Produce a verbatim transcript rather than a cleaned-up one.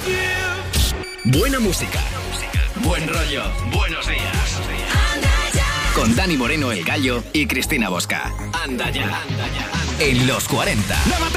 Buena música, buen rollo, buenos días. Con Dani Moreno, El Gallo y Cristina Bosca. Anda ya, en los cuarenta.